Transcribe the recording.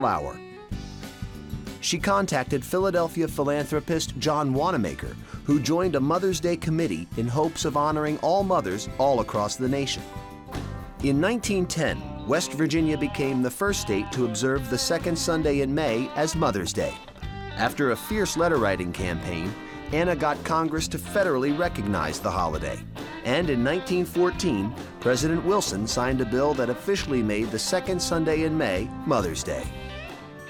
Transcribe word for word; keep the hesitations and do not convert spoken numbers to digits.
flower. She contacted Philadelphia philanthropist John Wanamaker, who joined a Mother's Day committee in hopes of honoring all mothers all across the nation. In nineteen ten, West Virginia became the first state to observe the second Sunday in May as Mother's Day. After a fierce letter-writing campaign, Anna got Congress to federally recognize the holiday. And in nineteen fourteen, President Wilson signed a bill that officially made the second Sunday in May Mother's Day.